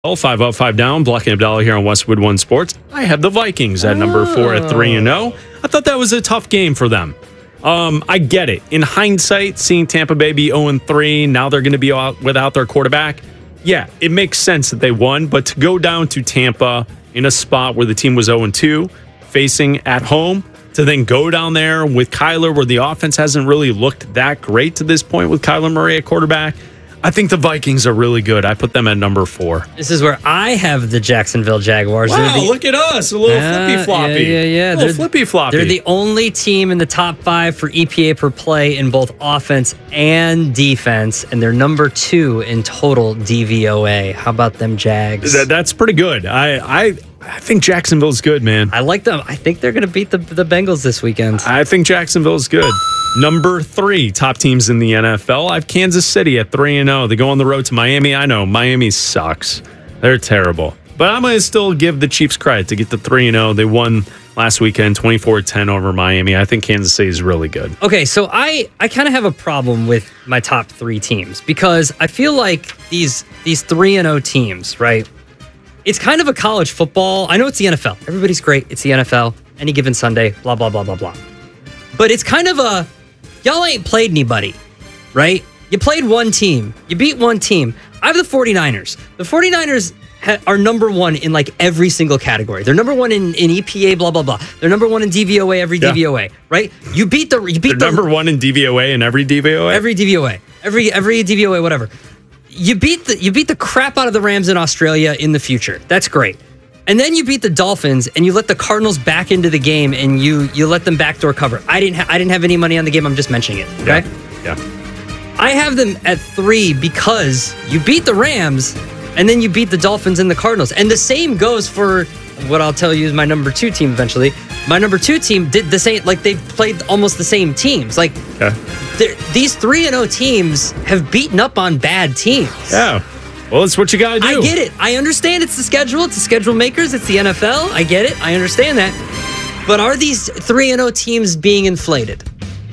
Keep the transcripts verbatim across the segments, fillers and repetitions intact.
Five up, five down. Blocking Abdallah here on Westwood One Sports. I have the Vikings at number four at three and zero. I thought that was a tough game for them. Um, I get it. In hindsight, seeing Tampa Bay be zero and three, now they're going to be out without their quarterback. Yeah, it makes sense that they won, but to go down to Tampa in a spot where the team was zero and two, facing at home, to then go down there with Kyler, where the offense hasn't really looked that great to this point with Kyler Murray at quarterback. I think the Vikings are really good. I put them at number four. This is where I have the Jacksonville Jaguars. Wow, the, look at us. A little uh, flippy floppy. Yeah, yeah, yeah. A little flippy floppy. They're the only team in the top five for E P A per play in both offense and defense, and they're number two in total D V O A. How about them Jags? That, that's pretty good. I, I I think Jacksonville's good, man. I like them. I think they're going to beat the, the Bengals this weekend. I think Jacksonville's good. Number three, top teams in the N F L. I have Kansas City at three and oh. They go on the road to Miami. I know, Miami sucks. They're terrible. But I'm going to still give the Chiefs credit to get the three and oh. They won last weekend twenty-four ten over Miami. I think Kansas City is really good. Okay, so I, I kind of have a problem with my top three teams because I feel like these these three and oh teams, right? It's kind of a college football. I know it's the N F L. Everybody's great. It's the N F L. Any given Sunday, blah, blah, blah, blah, blah. But it's kind of a... Y'all ain't played anybody, right? You played one team. You beat one team. I have the 49ers. The 49ers ha- are number one in like every single category. They're number one in, in E P A, blah, blah, blah. They're number one in D V O A, every yeah. D V O A, right? You beat the... You beat They're the, number one in D V O A in every D V O A? Every D V O A. Every, every D V O A, whatever. You beat the you beat the crap out of the Rams in Australia in the future. That's great. And then you beat the Dolphins and you let the Cardinals back into the game and you you let them backdoor cover. I didn't ha- I didn't have any money on the game. I'm just mentioning it. Okay. Yeah. yeah. I have them at three because you beat the Rams and then you beat the Dolphins and the Cardinals. And the same goes for what I'll tell you is my number two team eventually. My number two team did the same. Like they played almost the same teams. Like okay. these three and zero teams have beaten up on bad teams. Yeah. Well, it's what you got to do. I get it. I understand it's the schedule. It's the schedule makers. It's the N F L. I get it. I understand that. But are these three and oh teams being inflated?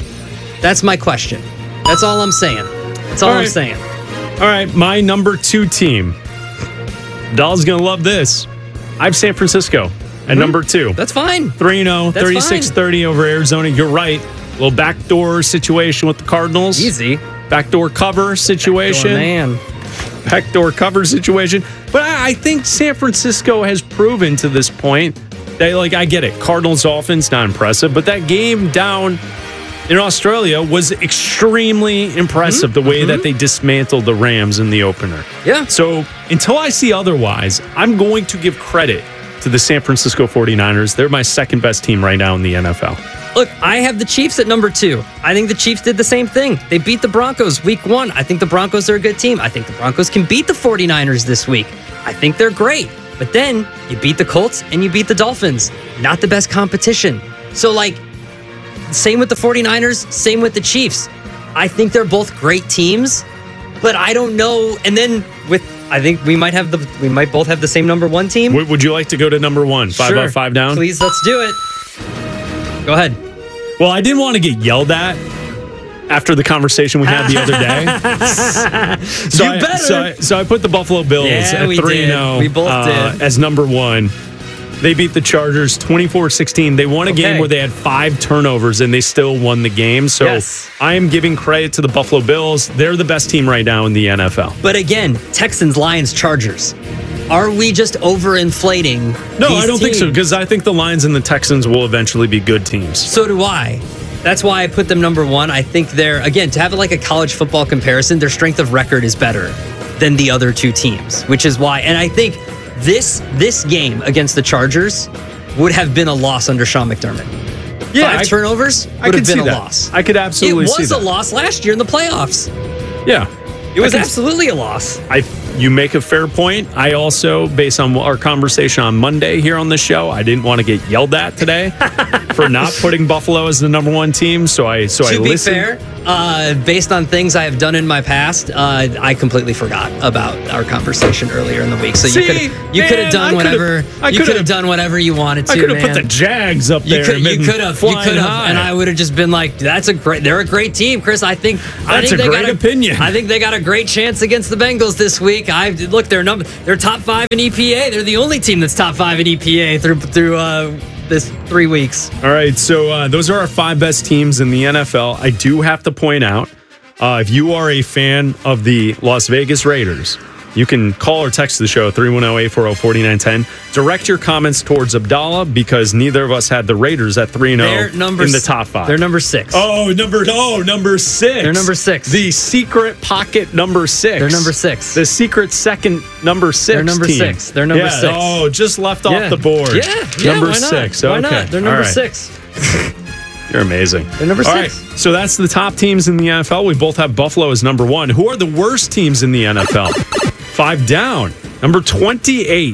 That's my question. That's all I'm saying. That's all, all right. I'm saying. All right. My number two team. Doll's going to love this. I have San Francisco at mm-hmm. number two. That's fine. three and oh, thirty-six thirty over Arizona. You're right. A little backdoor situation with the Cardinals. Easy. Backdoor cover situation. Backdoor man. Backdoor cover situation. But I think San Francisco has proven to this point that, like, I get it. Cardinals offense, not impressive. But that game down in Australia was extremely impressive, mm-hmm. the way mm-hmm. that they dismantled the Rams in the opener. Yeah. So until I see otherwise, I'm going to give credit to the San Francisco 49ers. They're my second best team right now in the N F L. Look, I have the Chiefs at number two. I think the Chiefs did the same thing. They beat the Broncos week one. I think the Broncos are a good team. I think the Broncos can beat the 49ers this week. I think they're great. But then you beat the Colts and you beat the Dolphins. Not the best competition. So, like, same with the 49ers, same with the Chiefs. I think they're both great teams, but I don't know. And then with, I think we might have the, we might both have the same number one team. Would you like to go to number one? Five sure. up, five down? Please, let's do it. Go ahead. Well, I didn't want to get yelled at after the conversation we had the other day. so you I, better. So I, so I put the Buffalo Bills yeah, at three and oh. We both uh, did. As number one. They beat the Chargers twenty-four sixteen. They won a okay. game where they had five turnovers and they still won the game. So yes. I am giving credit to the Buffalo Bills. They're the best team right now in the N F L. But again, Texans, Lions, Chargers. Are we just overinflating? No, these I don't teams? think so, because I think the Lions and the Texans will eventually be good teams. So do I. That's why I put them number one. I think they're, again, to have like a college football comparison, their strength of record is better than the other two teams, which is why. And I think this this game against the Chargers would have been a loss under Sean McDermott. Yeah, Five I, turnovers would I have been been a that. loss. I could absolutely see that. It was a loss last year in the playoffs. Yeah. It was absolutely a loss. I, you make a fair point. I also, based on our conversation on Monday here on the show, I didn't want to get yelled at today for not putting Buffalo as the number one team. So I, so to I be listened. fair, uh, based on things I have done in my past, uh, I completely forgot about our conversation earlier in the week. So See, you could you could have done whatever I you could have done whatever you wanted to. I could have man. put the Jags up there. You could, you could have, you could have, high. and I would have just been like, "That's a great. They're a great team, Chris. I think I That's think a they great got a, opinion. I think they got a great chance against the Bengals this week. I look, they're number, they're top five in E P A. They're the only team that's top five in E P A through through uh, this three weeks. All right, so uh, those are our five best teams in the N F L. I do have to point out, uh, if you are a fan of the Las Vegas Raiders, you can call or text the show three one zero, eight four zero, four nine one zero. Direct your comments towards Abdallah because neither of us had the Raiders at three and They're zero number in the s- top five. They're number six. Oh, number oh, number six. They're number six. The secret pocket number six. They're number six. The secret second number six. They're number team. six. They're number Yeah, six. Oh, just left off Yeah. the board. Yeah, yeah. number why not? six. Why Okay. not? They're number All right. six. You're amazing. They're number All six. right, so that's the top teams in the N F L. We both have Buffalo as number one. Who are the worst teams in the N F L? Five down. Number twenty-eight.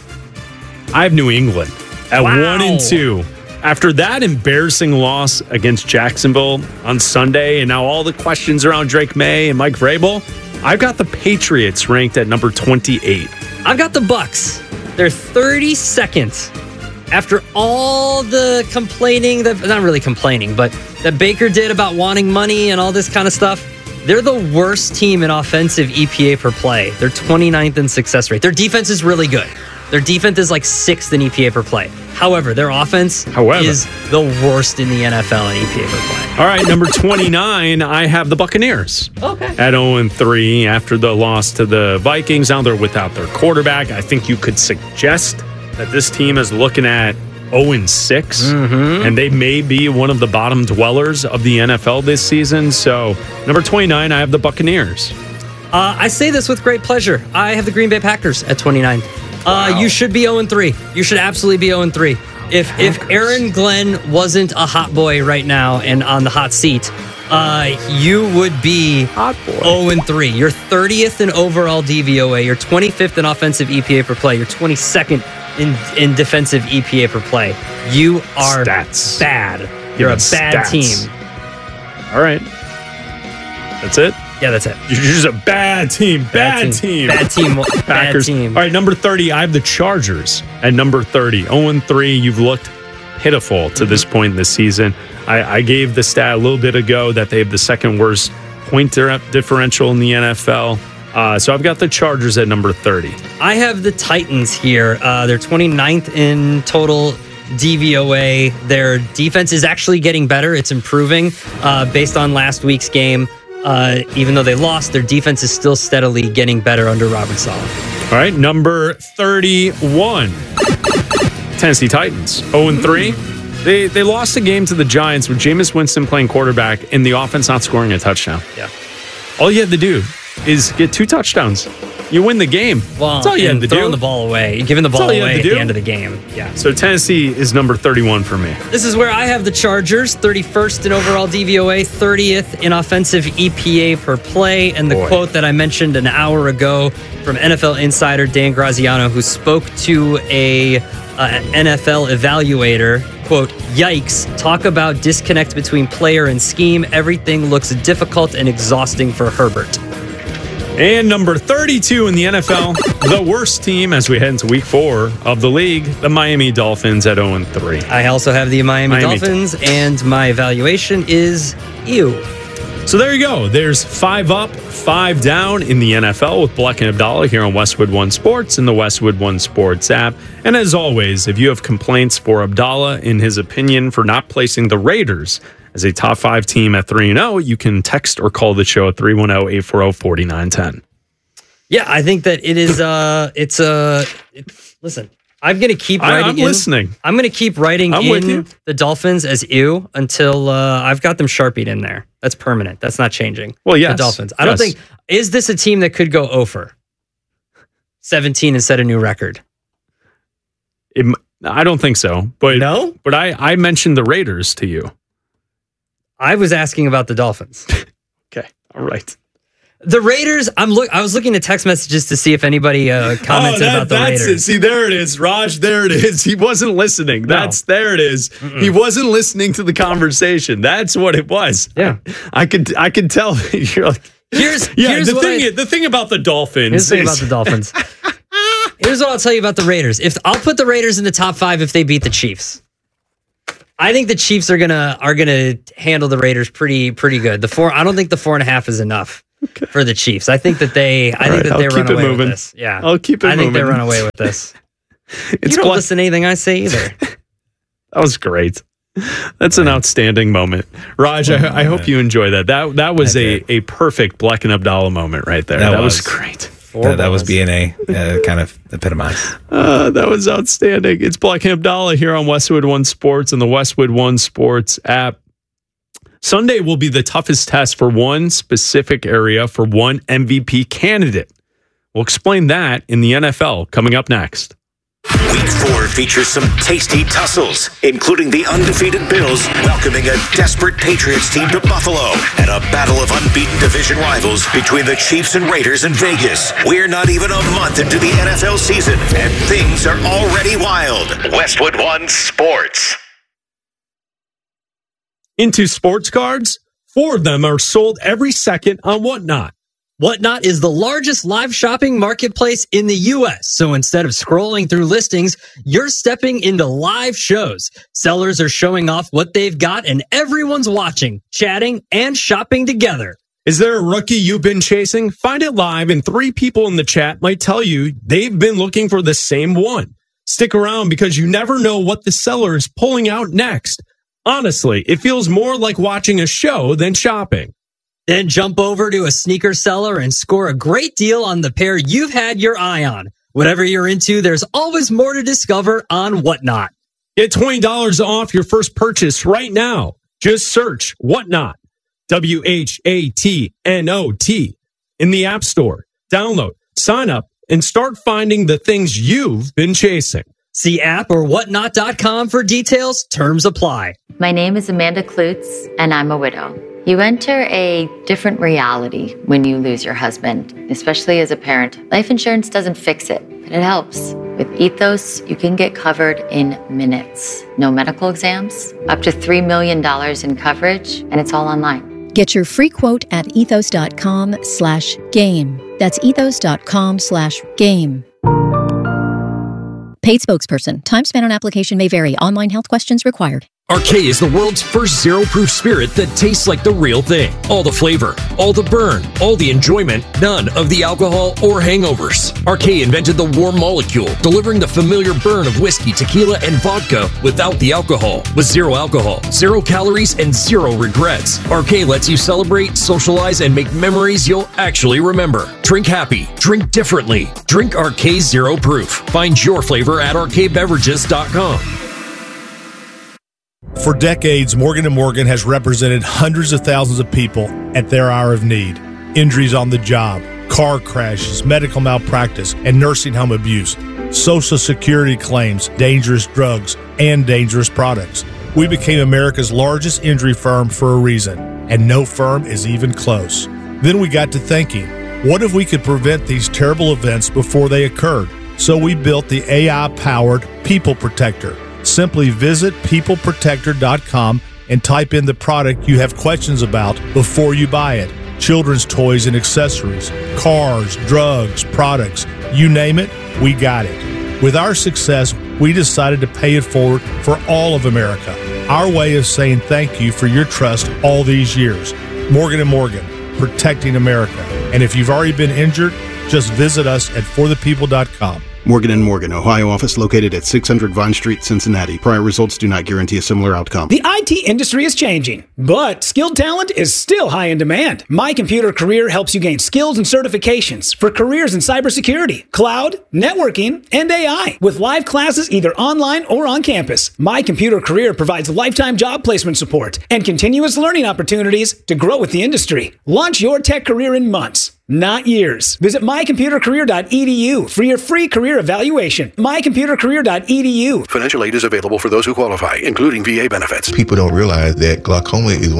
I have New England at Wow. one and two. After that embarrassing loss against Jacksonville on Sunday, and now all the questions around Drake May and Mike Vrabel, I've got the Patriots ranked at number twenty-eight. I've got the Bucks. They're thirty-second. After all the complaining, that not really complaining, but that Baker did about wanting money and all this kind of stuff, they're the worst team in offensive E P A per play. They're twenty-ninth in success rate. Their defense is really good. Their defense is like sixth in E P A per play. However, their offense However. is the worst in the N F L in E P A per play. All right, number twenty-nine, I have the Buccaneers. Okay. At oh and three after the loss to the Vikings. Now they're without their quarterback. I think you could suggest that this team is looking at oh and six, Mm-hmm. and they may be one of the bottom dwellers of the N F L this season. So, number twenty-nine, I have the Buccaneers. Uh, I say this with great pleasure. I have the Green Bay Packers at twenty-nine. Uh, you should be oh and three. You should absolutely be oh and three. If if Aaron Glenn wasn't a hot boy right now and on the hot seat, uh, you would be Hot boy. oh and three. You're thirtieth in overall D V O A. You're twenty-fifth in offensive E P A per play. You're twenty-second in in defensive E P A per play. You are Stats. bad. You're a Give bad us stats. team. All right. That's it? Yeah, that's it. You're just a bad team. Bad, team. Bad team. Bad Packers. team. All right, number thirty, I have the Chargers at number thirty. oh and three, you've looked pitiful to this point in the season. I, I gave the stat a little bit ago that they have the second worst point differential in the N F L. Uh, so I've got the Chargers at number thirty. I have the Titans here. Uh, they're twenty-ninth in total D V O A. Their defense is actually getting better. It's improving uh, based on last week's game. Uh, even though they lost, their defense is still steadily getting better under Robert Saleh. All right, number thirty-one, Tennessee Titans. oh and three. They, they lost a game to the Giants with Jameis Winston playing quarterback and the offense not scoring a touchdown. Yeah. All you had to do is get two touchdowns. You win the game. Well, That's all you and had to throwing do. the ball away, giving the That's ball all you had away to at do. the end of the game. Yeah. So Tennessee is number thirty-one for me. This is where I have the Chargers, thirty-first in overall D V O A, thirtieth in offensive E P A per play. And the Boy. quote that I mentioned an hour ago from N F L insider Dan Graziano, who spoke to a uh, N F L evaluator, quote, "Yikes, talk about disconnect between player and scheme. Everything looks difficult and exhausting for Herbert." And number thirty-two in the N F L, the worst team as we head into week four of the league, the Miami Dolphins at oh and three. I also have the Miami, Miami Dolphins, and my evaluation is ew. So there you go. There's five up, five down in the N F L with Black and Abdallah here on Westwood One Sports and the Westwood One Sports app. And as always, if you have complaints for Abdallah in his opinion for not placing the Raiders as a top five team at three and oh, you can text or call the show at three one zero, eight four zero, four nine one zero. Yeah, I think that it is. Uh, it's a. Uh, listen, I'm gonna keep I- writing. I'm in, listening. I'm gonna keep writing I'm in with you. the Dolphins as ew until uh, I've got them sharpied in there. That's permanent. That's not changing. Well, yes. The Dolphins. I don't Yes. think. Is this a team that could go over seventeen and set a new record? It m- I don't think so. But No? But I, I mentioned the Raiders to you. I was asking about the Dolphins. Okay. All right. The Raiders, I'm look. I was looking at text messages to see if anybody uh, commented oh, that, about the that's Raiders. It. See, there it is, Raj. There it is. He wasn't listening. That's no. There it is. Mm-mm. He wasn't listening to the conversation. That's what it was. Yeah, I could. I could tell. You're like, here's yeah. Here's the what thing. I, the thing about the Dolphins. Here's the thing is, about the Dolphins. Here's what I'll tell you about the Raiders. If I'll put the Raiders in the top five if they beat the Chiefs. I think the Chiefs are gonna are gonna handle the Raiders pretty pretty good. The four. I don't think the four and a half is enough. Okay. For the Chiefs, I think that they, I All think right, that they I'll run away moving. with this. Yeah, I'll keep it. I moving. think they run away with this. It's you don't black- listen to anything I say either. That was great. That's an outstanding moment, Raj. I, I hope you enjoy that. That that was a, a perfect Black and Abdallah moment right there. That, that was, was great. That, that was B N A uh, kind of epitomized. Uh, that was outstanding. It's Black and Abdallah here on Westwood One Sports and the Westwood One Sports app. Sunday will be the toughest test for one specific area for one M V P candidate. We'll explain that in the N F L coming up next. Week four features some tasty tussles, including the undefeated Bills welcoming a desperate Patriots team to Buffalo and a battle of unbeaten division rivals between the Chiefs and Raiders in Vegas. We're not even a month into the N F L season, and things are already wild. Westwood One Sports. Into sports cards, four of them are sold every second on Whatnot. Whatnot is the largest live shopping marketplace in the U S. So instead of scrolling through listings, you're stepping into live shows. Sellers are showing off what they've got and everyone's watching, chatting, and shopping together. Is there a rookie you've been chasing? Find it live and three people in the chat might tell you they've been looking for the same one. Stick around because you never know what the seller is pulling out next. Honestly, it feels more like watching a show than shopping. Then jump over to a sneaker seller and score a great deal on the pair you've had your eye on. Whatever you're into, there's always more to discover on Whatnot. Get twenty dollars off your first purchase right now. Just search Whatnot, W H A T N O T, in the App Store. Download, sign up, and start finding the things you've been chasing. See app or whatnot dot com for details. Terms apply. My name is Amanda Klutz, and I'm a widow. You enter a different reality when you lose your husband, especially as a parent. Life insurance doesn't fix it, but it helps. With Ethos, you can get covered in minutes. No medical exams, up to three million dollars in coverage, and it's all online. Get your free quote at ethos.com slash game. That's ethos.com slash game. Paid spokesperson. Time spent on application may vary. Online health questions required. Arcade is the world's first zero-proof spirit that tastes like the real thing. All the flavor, all the burn, all the enjoyment, none of the alcohol or hangovers. Arcade invented the warm molecule, delivering the familiar burn of whiskey, tequila, and vodka without the alcohol. With zero alcohol, zero calories, and zero regrets. Arcade lets you celebrate, socialize, and make memories you'll actually remember. Drink happy. Drink differently. Drink Arcade Zero Proof. Find your flavor at arcade beverages dot com. For decades, Morgan and Morgan has represented hundreds of thousands of people at their hour of need. Injuries on the job, car crashes, medical malpractice, and nursing home abuse, Social Security claims, dangerous drugs, and dangerous products. We became America's largest injury firm for a reason, and no firm is even close. Then we got to thinking, what if we could prevent these terrible events before they occurred? So we built the A I-powered People Protector. Simply visit people protector dot com and type in the product you have questions about before you buy it. Children's toys and accessories, cars, drugs, products, you name it, we got it. With our success, we decided to pay it forward for all of America. Our way of saying thank you for your trust all these years. Morgan and Morgan, protecting America. And if you've already been injured, just visit us at for the people dot com. Morgan and Morgan, Ohio office located at six hundred Vine Street, Cincinnati. Prior results do not guarantee a similar outcome. The I T industry is changing, but skilled talent is still high in demand. My Computer Career helps you gain skills and certifications for careers in cybersecurity, cloud, networking, and A I. With live classes either online or on campus, My Computer Career provides lifetime job placement support and continuous learning opportunities to grow with the industry. Launch your tech career in months, not years. Visit my computer career dot e d u for your free career evaluation. my computer career dot e d u. Financial aid is available for those who qualify, including V A benefits. People don't realize that glaucoma is one of the leading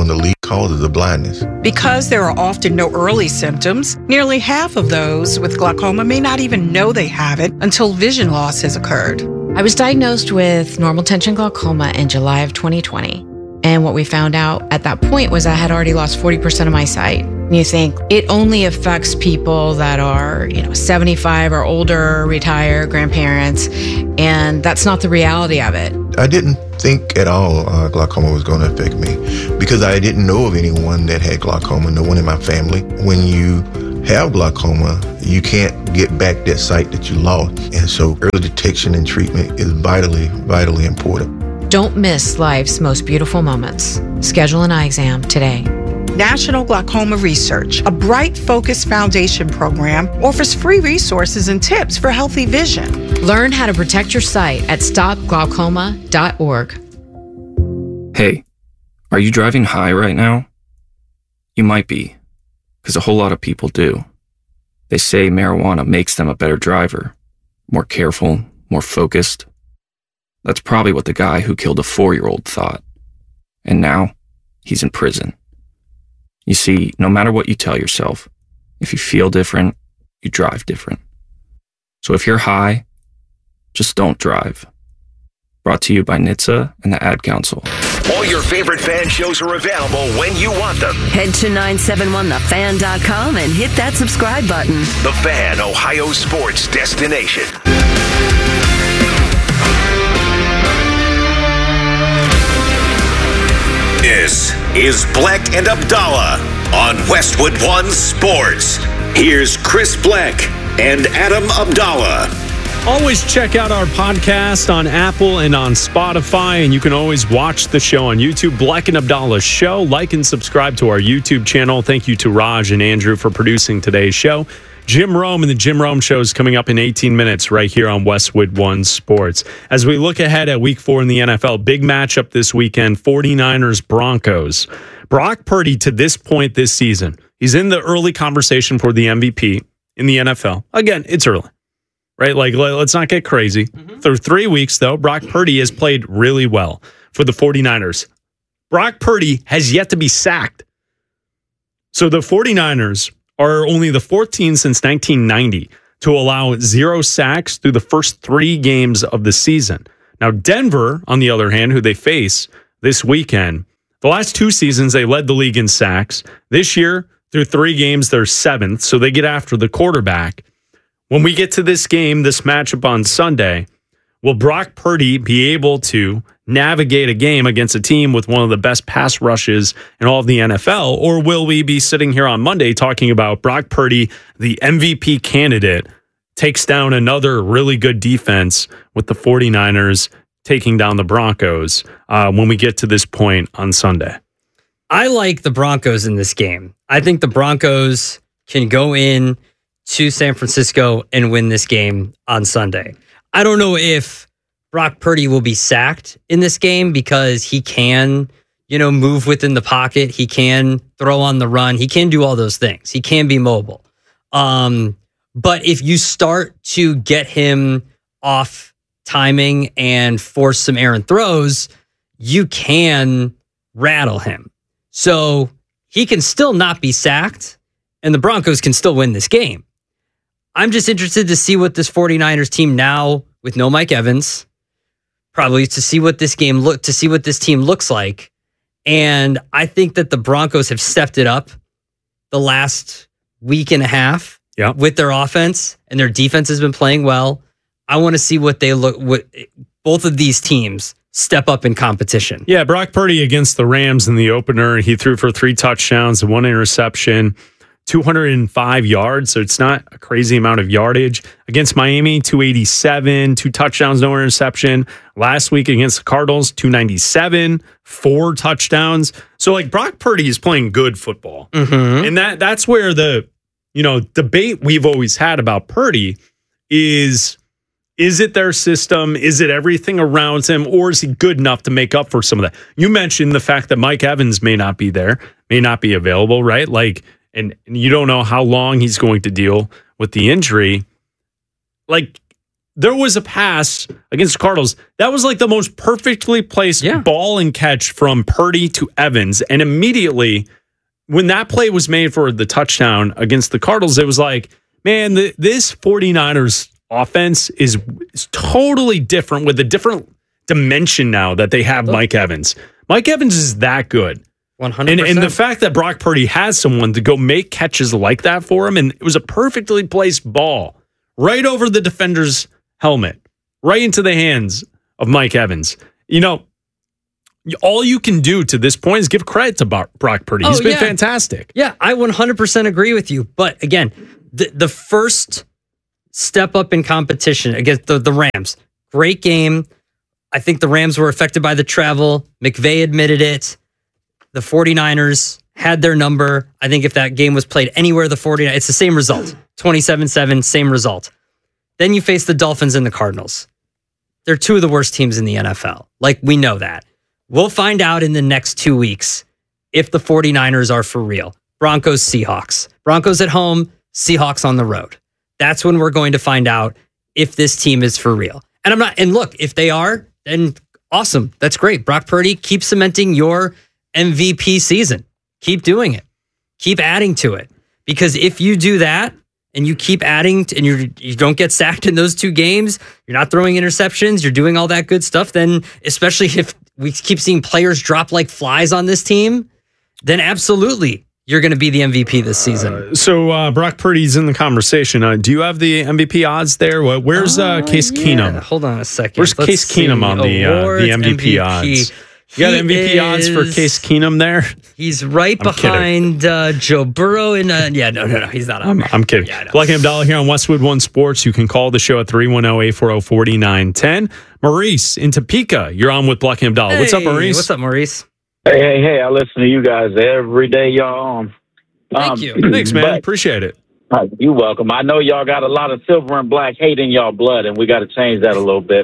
causes of blindness. Because there are often no early symptoms, nearly half of those with glaucoma may not even know they have it until vision loss has occurred. I was diagnosed with normal tension glaucoma in July of twenty twenty. And what we found out at that point was I had already lost forty percent of my sight. And you think it only affects people that are, you know, seventy-five or older, retired, grandparents, and that's not the reality of it. I didn't think at all uh, glaucoma was going to affect me because I didn't know of anyone that had glaucoma, no one in my family. When you have glaucoma, you can't get back that sight that you lost. And so early detection and treatment is vitally, vitally important. Don't miss life's most beautiful moments. Schedule an eye exam today. National Glaucoma Research, a Bright Focus Foundation program, offers free resources and tips for healthy vision. Learn how to protect your sight at stop glaucoma dot org. Hey, are you driving high right now? You might be, because a whole lot of people do. They say marijuana makes them a better driver, more careful, more focused. That's probably what the guy who killed a four-year-old thought. And now, he's in prison. You see, no matter what you tell yourself, if you feel different, you drive different. So if you're high, just don't drive. Brought to you by N H T S A and the Ad Council. All your favorite fan shows are available when you want them. Head to nine seven one the fan dot com and hit that subscribe button. The Fan, Ohio sports destination. This is Bleck and Abdallah on Westwood One Sports. Here's Chris Bleck and Adam Abdallah. Always check out our podcast on Apple and on Spotify, and you can always watch the show on YouTube, Bleck and Abdallah Show. Like and subscribe to our YouTube channel. Thank you to Raj and Andrew for producing today's show. Jim Rome and the Jim Rome Show is coming up in eighteen minutes right here on Westwood One Sports. As we look ahead at week four in the N F L, big matchup this weekend, forty-niners Broncos. Brock Purdy, to this point this season, he's in the early conversation for the M V P in the N F L. Again, it's early, right? Like, let's not get crazy. Mm-hmm. Through three weeks, though, Brock Purdy has played really well for the forty-niners. Brock Purdy has yet to be sacked. So the forty-niners are only the fourth team since nineteen ninety to allow zero sacks through the first three games of the season. Now, Denver, on the other hand, who they face this weekend, the last two seasons, they led the league in sacks. This year, through three games, they're seventh, so they get after the quarterback. When we get to this game, this matchup on Sunday, will Brock Purdy be able to navigate a game against a team with one of the best pass rushes in all of the N F L? Or will we be sitting here on Monday talking about Brock Purdy, the M V P candidate, takes down another really good defense with the forty-niners taking down the Broncos uh, when we get to this point on Sunday? I like the Broncos in this game. I think the Broncos can go in to San Francisco and win this game on Sunday. I don't know if Brock Purdy will be sacked in this game because he can, you know, move within the pocket. He can throw on the run. He can do all those things. He can be mobile. Um, but if you start to get him off timing and force some errant throws, you can rattle him. So he can still not be sacked, and the Broncos can still win this game. I'm just interested to see what this forty-niners team now with no Mike Evans, probably to see what this game look to see what this team looks like. And I think that the Broncos have stepped it up the last week and a half yeah. with their offense, and their defense has been playing well. I want to see what they look what both of these teams step up in competition. Yeah, Brock Purdy against the Rams in the opener, he threw for three touchdowns and one interception. two hundred five yards, so it's not a crazy amount of yardage. Against Miami, two eighty-seven, two touchdowns, no interception. Last week against the Cardinals, two ninety-seven, four touchdowns. So, like, Brock Purdy is playing good football. Mm-hmm. And that that's where the, you know, debate we've always had about Purdy is, is it their system? Is it everything around him? Or is he good enough to make up for some of that? You mentioned the fact that Mike Evans may not be there, may not be available, right? Like, And, and you don't know how long he's going to deal with the injury. Like, there was a pass against the Cardinals. That was like the most perfectly placed yeah. ball and catch from Purdy to Evans. And immediately, when that play was made for the touchdown against the Cardinals, it was like, man, the, this 49ers offense is, is totally different with a different dimension now that they have Mike Evans. Mike Evans is that good. one hundred percent. And, and the fact that Brock Purdy has someone to go make catches like that for him, and it was a perfectly placed ball right over the defender's helmet, right into the hands of Mike Evans. You know, all you can do to this point is give credit to Brock Purdy. He's oh, been yeah. fantastic. Yeah, I one hundred percent agree with you. But again, the, the first step up in competition against the, the Rams, great game. I think the Rams were affected by the travel. McVay admitted it. The 49ers had their number. I think if that game was played anywhere, the 49ers, it's the same result. twenty-seven seven, same result. Then you face the Dolphins and the Cardinals. They're two of the worst teams in the N F L. Like, we know that. We'll find out in the next two weeks if the 49ers are for real. Broncos, Seahawks. Broncos at home, Seahawks on the road. That's when we're going to find out if this team is for real. And I'm not, and look, if they are, then awesome. That's great. Brock Purdy, keep cementing your M V P season. Keep doing it. Keep adding to it. Because if you do that and you keep adding to, and you you don't get sacked in those two games, you're not throwing interceptions, you're doing all that good stuff, then especially if we keep seeing players drop like flies on this team, then absolutely you're going to be the M V P this season. Uh, so uh, Brock Purdy's in the conversation. Uh, do you have the M V P odds there? Where's uh, Case yeah. Keenum? Hold on a second. Where's Let's Case see. Keenum on the uh, the M V P, M V P odds? You got He M V P odds for is- Case Keenum there? He's right I'm behind uh, Joe Burrow. In uh, yeah, no, no, no, he's not on I'm, there. I'm kidding. Yeah, I know. Black and Abdallah here on Westwood One Sports. You can call the show at three one zero, eight four zero, four nine one zero. Maurice in Topeka, you're on with Black and Abdallah. What's up, Hey, Maurice? What's up, Maurice? Hey, hey, hey, I listen to you guys every day y'all on. Thank Um, you. Thanks, man. but- Appreciate it. Uh, You're welcome. I know y'all got a lot of silver and black hate in y'all blood, and we got to change that a little bit.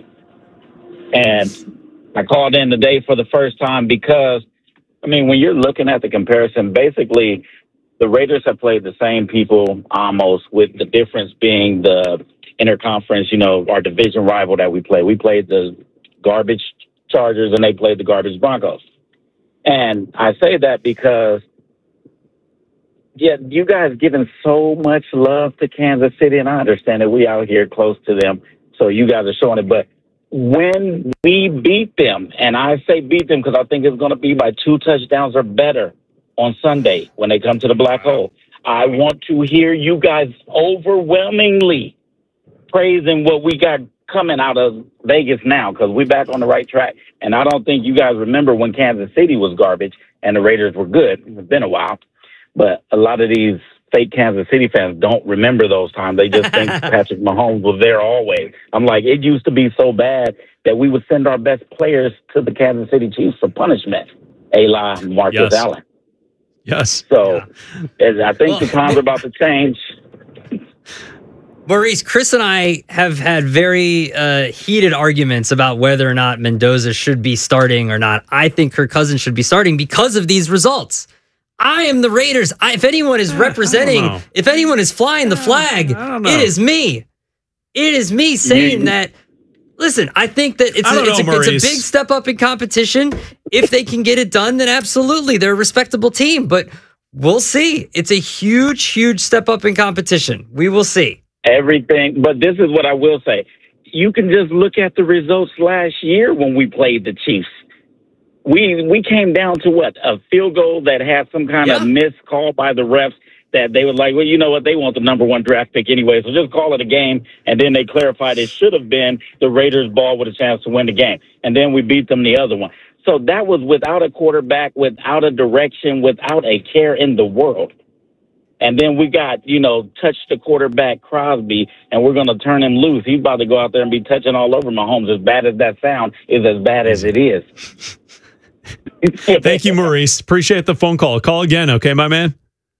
And I called in today for the first time because, I mean, when you're looking at the comparison, basically the Raiders have played the same people almost, with the difference being the interconference, you know, our division rival that we play. We played the garbage Chargers and they played the garbage Broncos. And I say that because, yeah, you guys giving so much love to Kansas City, and I understand that we out here close to them, so you guys are showing it. But when we beat them, and I say beat them because I think it's going to be by two touchdowns or better on Sunday when they come to the black hole, I want to hear you guys overwhelmingly praising what we got coming out of Vegas now, because we're back on the right track. And I don't think you guys remember when Kansas City was garbage and the Raiders were good. It's been a while. But a lot of these fake Kansas City fans don't remember those times. They just think Patrick Mahomes was there always. I'm like, it used to be so bad that we would send our best players to the Kansas City Chiefs for punishment. Eli, Marcus Yes. Allen. Yes. So and I think the times are about to change. Maurice, Chris and I have had very uh, heated arguments about whether or not Mendoza should be starting or not. I think Kirk Cousins should be starting because of these results. I am the Raiders. I, if anyone is representing, know. if anyone is flying the flag, don't know. it is me. It is me saying You- that. Listen, I think that it's I a, don't it's, know, a, it's a Maurice. big step up in competition. If they can get it done, then absolutely, they're a respectable team. But we'll see. It's a huge, huge step up in competition. We will see. Everything, but this is what I will say. You can just look at the results last year when we played the Chiefs. We we came down to what? A field goal that had some kind Yeah. of missed call by the refs that they were like, well, you know what? They want the number one draft pick anyway, so just call it a game. And then they clarified it should have been the Raiders' ball with a chance to win the game. And then we beat them the other one. So that was without a quarterback, without a direction, without a care in the world. And then we got, you know, touch the quarterback Crosby, and we're going to turn him loose. He's about to go out there and be touching all over Mahomes. As bad as that sound is as bad as it is. Thank you, Maurice. Appreciate the phone call. Call again, okay, my man?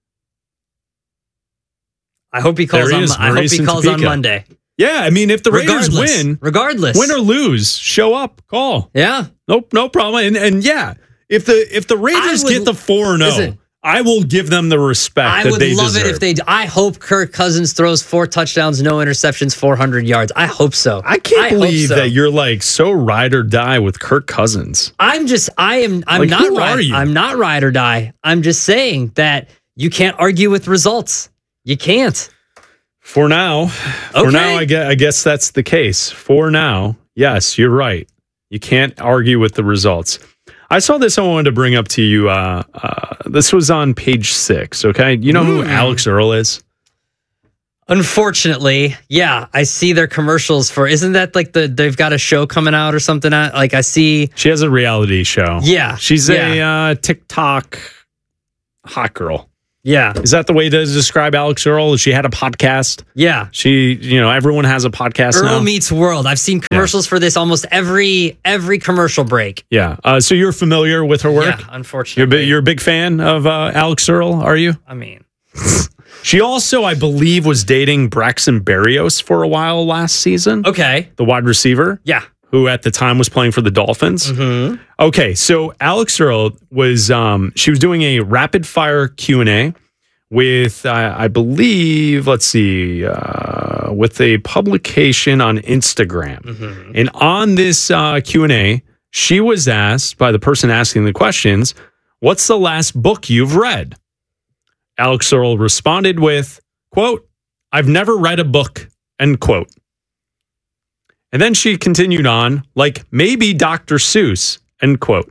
I hope he calls There he on. is, I hope Maurice he in calls on Topeka. Monday. Yeah, I mean, if the Raiders Regardless. win, Regardless. win or lose, show up, call. Yeah. Nope, no problem. And and yeah, if the if the Raiders I would- get the four and Listen. zero, I will give them the respect I that would they love deserve. it if they. I hope Kirk Cousins throws four touchdowns, no interceptions, four hundred yards. I hope so. I can't I hope believe so. that you're like so ride or die with Kirk Cousins. I'm just. I am. I'm Like, not. who ride, are you? I'm not ride or die. I'm just saying that you can't argue with results. You can't. For now, for Okay. now, I guess, I guess that's the case. For now, yes, you're right. You can't argue with the results. I saw this. I wanted to bring up to you. Uh, uh, this was on page six. Okay, you know who Mm. Alex Earl is? Unfortunately, yeah, I see their commercials for. Isn't that like the they've got a show coming out or something? Out like I see. She has a reality show. Yeah, she's a yeah. uh, TikTok hot girl. Yeah, is that the way to describe Alex Earl? She had a podcast. Yeah, she. You know, everyone has a podcast Earl now. Meets World. I've seen commercials for this almost every every commercial break. Yeah. Uh, so you're familiar with her work? Yeah, unfortunately. You're, a big- you're a big fan of uh, Alex Earl, are you? I mean, she also, I believe, was dating Braxton Berrios for a while last season. Okay. The wide receiver. Yeah. Who at the time was playing for the Dolphins. Mm-hmm. Okay. So Alex Earl was, um, she was doing a rapid fire Q and A with, uh, I believe, let's see, uh, with a publication on Instagram. Mm-hmm. And on this uh, Q and A, she was asked by the person asking the questions, what's the last book you've read? Alex Earl responded with, quote, I've never read a book, end quote. And then she continued on, like, maybe Doctor Seuss, end quote.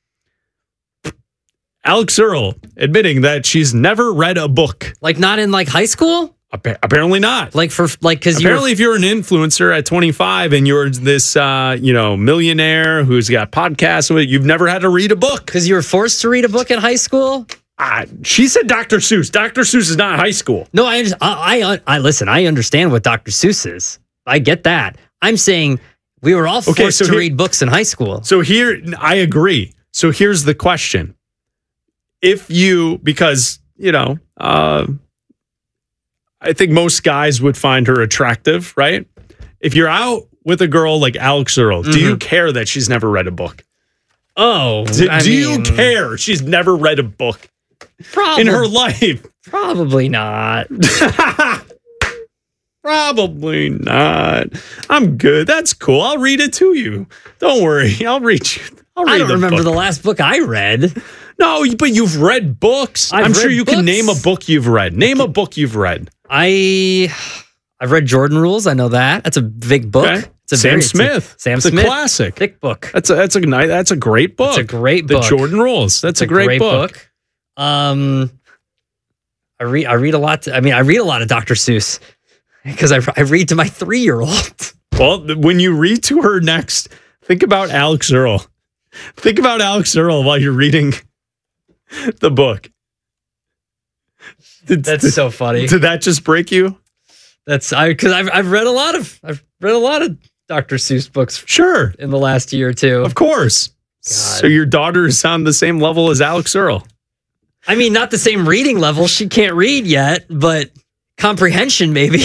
Alex Earl admitting that she's never read a book. Like not in like high school? Appa- apparently not. Like for like because apparently if you're an influencer at twenty-five and you're this uh, you know millionaire who's got podcasts, you've never had to read a book because you were forced to read a book in high school. Uh, she said Doctor Seuss. Doctor Seuss is not high school. No, I, under- I I I listen. I understand what Doctor Seuss is. I get that. I'm saying we were all forced Okay, so to here- read books in high school. So here, I agree. So here's the question. If you, because, you know, uh, I think most guys would find her attractive, right? If you're out with a girl like Alex Earl, do you care that she's never read a book? Oh, Do, I do you mean, care she's never read a book Probably, in her life? Probably not. Probably not. I'm good. That's cool. I'll read it to you. Don't worry. I'll read you. I'll read I don't the remember book. the last book I read. No, but you've read books. I've I'm sure read you can books. name a book you've read. Name a book you've read. I I've read Jordan Rules. I know that. That's a big book. Okay. It's a Sam very, it's a- Smith. Sam It's a Smith. classic. Thick book. That's a that's a nice that's a great book. It's a great The book. Jordan Rules. That's It's a great, book. Um, I read. I read a lot. I mean, I read a lot of Doctor Seuss because I, I read to my three year old. Well, when you read to her next, think about Alex Earl. Think about Alex Earl while you're reading the book. Did, That's did- so funny. Did that just break you? That's I because I've I've read a lot of I've read a lot of Doctor Seuss books. Sure, in the last year or two. Of course. So your daughter is on the same level as Alex Earl. I mean, not the same reading level. She can't read yet, but comprehension maybe.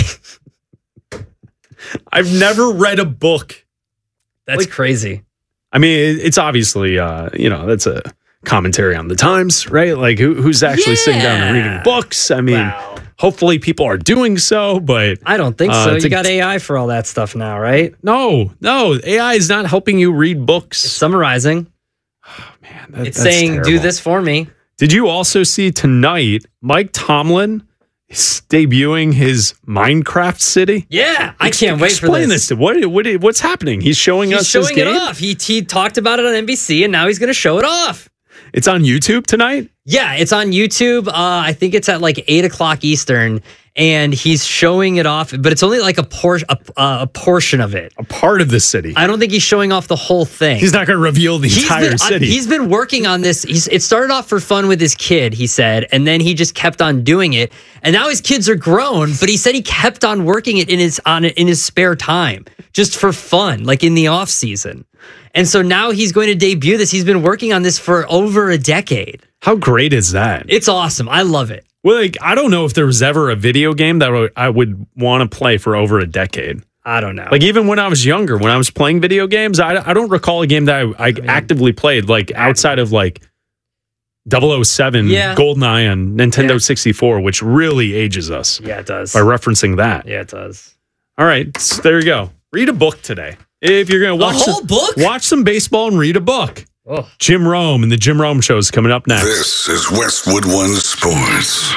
I've never read a book. That's Like- crazy. I mean, it- it's obviously, uh, you know, that's a commentary on the times, right? Like, who, who's actually sitting down and reading books? I mean, hopefully people are doing so, but I don't think uh, so. to- You got A I for all that stuff now, right? No, no, A I is not helping you read books. It's summarizing. That- It's that's saying, do terrible. this for me. Did you also see tonight Mike Tomlin is debuting his Minecraft city? Yeah, I Ex- can't wait for Explain this. this. to what, what what's happening? He's showing He's us his showing it game. off. He, he talked about it on N B C, and now he's going to show it off. It's on YouTube tonight. Yeah, it's on YouTube. Uh, I think it's at like eight o'clock Eastern, and he's showing it off, but it's only like a, por- a, uh, a portion of it. A part of the city. I don't think he's showing off the whole thing. He's not going to reveal the He's entire been, city. He's been working on this. He's, it started off for fun with his kid, he said, and then he just kept on doing it. And now his kids are grown, but he said he kept on working it in his on it in his spare time, just for fun, like in the off season. And so now he's going to debut this. He's been working on this for over a decade. How great is that? It's awesome. I love it. Well, like, I don't know if there was ever a video game that I would- I would want to play for over a decade. I don't know. Like, even when I was younger, when I was playing video games, I, I don't recall a game that I, I actively played, like, outside of, like, double oh seven Yeah. GoldenEye on Nintendo Yeah. sixty-four, which really ages us. Yeah, it does. By referencing that. Yeah, it does. All right, so there you go. Read a book today. If you're going to watch whole some, book? watch some baseball and read a book. Oh. Jim Rome and the Jim Rome Show is coming up next. This is Westwood One Sports.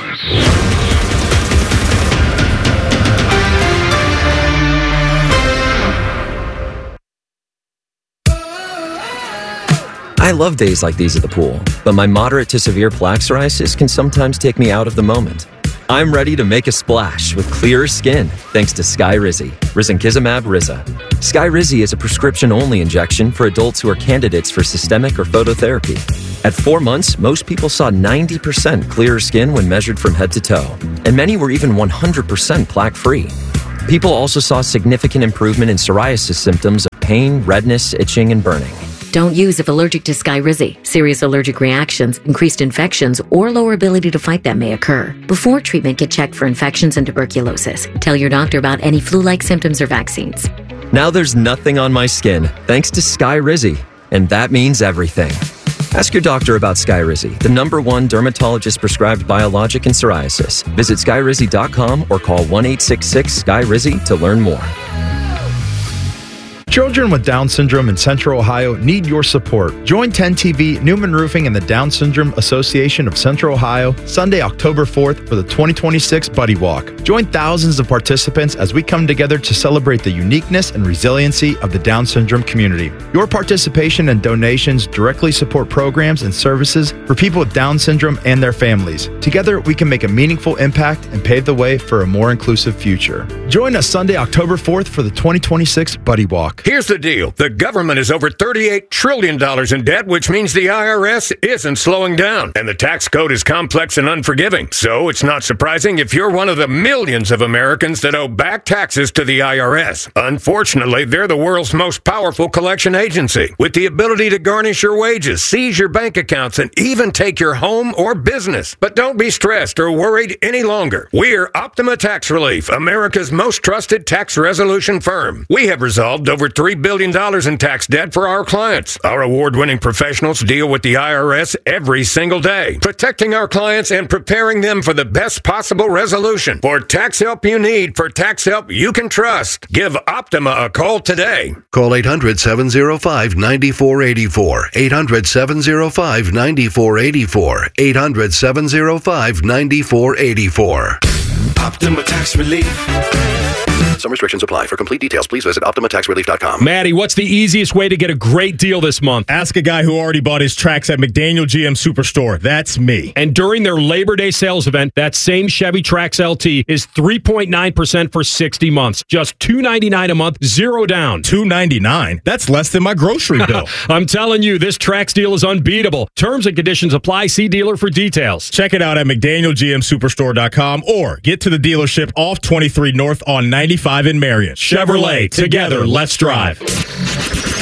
I love days like these at the pool, but my moderate to severe plaque psoriasis can sometimes take me out of the moment. I'm ready to make a splash with clearer skin thanks to Skyrizi, risankizumab Riza. Skyrizi is a prescription-only injection for adults who are candidates for systemic or phototherapy. At four months, most people saw ninety percent clearer skin when measured from head to toe, and many were even one hundred percent plaque-free. People also saw significant improvement in psoriasis symptoms of pain, redness, itching, and burning. Don't use if allergic to Skyrizi. Serious allergic reactions, increased infections, or lower ability to fight them may occur. Before treatment, get checked for infections and tuberculosis. Tell your doctor about any flu-like symptoms or vaccines. Now there's nothing on my skin thanks to Skyrizi, and that means everything. Ask your doctor about Skyrizi, the number one dermatologist-prescribed biologic in psoriasis. Visit skyrizi dot com or call one eight six six Sky Rizi to learn more. Children with Down syndrome in Central Ohio need your support. Join ten T V, Newman Roofing, and the Down Syndrome Association of Central Ohio Sunday, October fourth for the twenty twenty-six Buddy Walk. Join thousands of participants as we come together to celebrate the uniqueness and resiliency of the Down syndrome community. Your participation and donations directly support programs and services for people with Down syndrome and their families. Together, we can make a meaningful impact and pave the way for a more inclusive future. Join us Sunday, October fourth for the twenty twenty-six Buddy Walk. Here's the deal. The government is over thirty-eight trillion dollars in debt, which means the I R S isn't slowing down. And the tax code is complex and unforgiving. So it's not surprising if you're one of the millions of Americans that owe back taxes to the I R S. Unfortunately, they're the world's most powerful collection agency, with the ability to garnish your wages, seize your bank accounts, and even take your home or business. But don't be stressed or worried any longer. We're Optima Tax Relief, America's most trusted tax resolution firm. We have resolved over three billion dollars in tax debt for our clients. Our award-winning professionals deal with the I R S every single day, protecting our clients and preparing them for the best possible resolution. For tax help you need, for tax help you can trust, give Optima a call today. Call eight hundred, seven oh five, nine four eight four. eight hundred, seven oh five, nine four eight four. eight hundred, seven oh five, nine four eight four. Optima Tax Relief. Some restrictions apply. For complete details, please visit optima tax relief dot com. Maddie, what's the easiest way to get a great deal this month? Ask a guy who already bought his tracks at McDaniel G M Superstore. That's me. And during their Labor Day sales event, that same Chevy Trax L T is three point nine percent for sixty months. Just two hundred ninety-nine dollars a month, zero down. two hundred ninety-nine dollars? That's less than my grocery bill. I'm telling you, this Trax deal is unbeatable. Terms and conditions apply. See dealer for details. Check it out at McDaniel G M Superstore dot com or get to the dealership off twenty-three North on ninety-five in Marion. Chevrolet, together, let's drive.